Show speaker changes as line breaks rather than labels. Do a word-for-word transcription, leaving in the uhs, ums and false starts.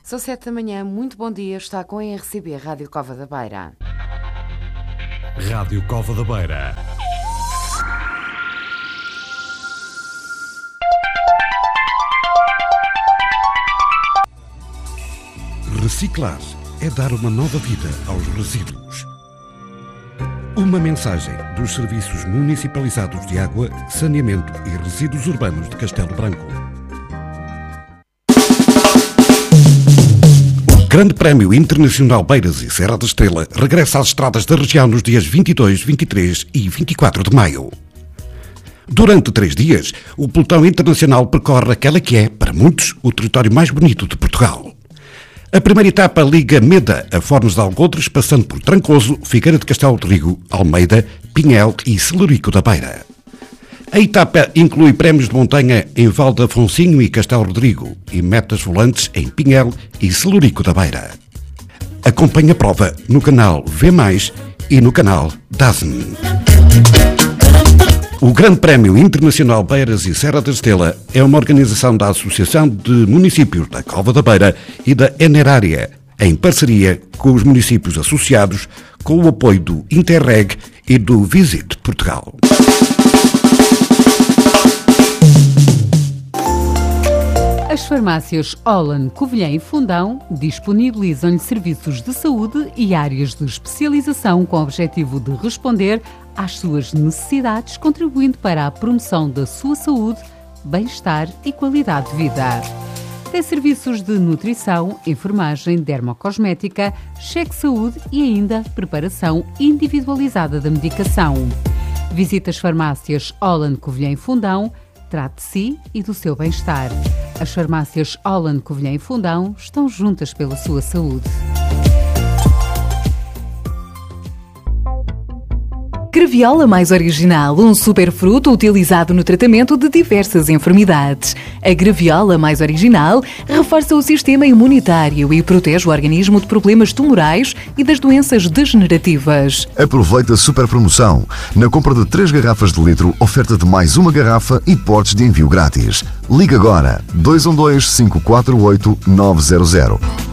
São sete da manhã, muito bom dia, está com a R C B Rádio Cova da Beira.
Rádio Cova da Beira.
Reciclar é dar uma nova vida aos resíduos. Uma mensagem dos Serviços Municipalizados de Água, Saneamento e Resíduos Urbanos de Castelo Branco. O Grande Prémio Internacional Beiras e Serra da Estrela regressa às estradas da região nos dias vinte e dois, vinte e três e vinte e quatro de maio. Durante três dias, o pelotão internacional percorre aquela que é, para muitos, o território mais bonito de Portugal. A primeira etapa liga Meda a Fornos de Algodres, passando por Trancoso, Figueira de Castelo de Rigo, Almeida, Pinhel e Celurico da Beira. A etapa inclui prémios de montanha em Val de Afonsinho e Castelo Rodrigo e metas volantes em Pinhel e Celurico da Beira. Acompanhe a prova no canal V mais, e no canal DAZN. O Grande Prémio Internacional Beiras e Serra da Estrela é uma organização da Associação de Municípios da Cova da Beira e da Enerária, em parceria com os municípios associados, com o apoio do Interreg e do Visit Portugal.
As farmácias Holland, Covilhã e Fundão disponibilizam-lhe serviços de saúde e áreas de especialização com o objetivo de responder às suas necessidades, contribuindo para a promoção da sua saúde, bem-estar e qualidade de vida. Tem serviços de nutrição, enfermagem, dermocosmética, cheque-saúde e ainda preparação individualizada da medicação. Visite as farmácias Holland, Covilhã e Fundão. Trate de si e do seu bem-estar. As farmácias Holland, Covilhã e Fundão estão juntas pela sua saúde.
Graviola Mais Original, um superfruto utilizado no tratamento de diversas enfermidades. A Graviola Mais Original reforça o sistema imunitário e protege o organismo de problemas tumorais e das doenças degenerativas.
Aproveite a super promoção. Na compra de três garrafas de litro, oferta de mais uma garrafa e portes de envio grátis. Ligue agora dois um dois, cinco quatro oito, nove zero zero.